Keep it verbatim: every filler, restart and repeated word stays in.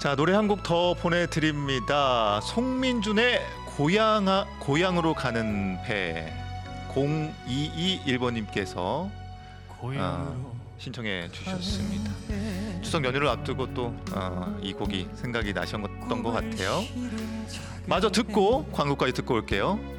자, 노래 한 곡 더 보내드립니다. 송민준의 고향아, 고향으로 가는 배. 공이이일 번님께서 어, 신청해 주셨습니다. 추석 연휴를 앞두고 또 이 어, 곡이 생각이 나셨던 것 같아요. 마저 듣고 광고까지 듣고 올게요.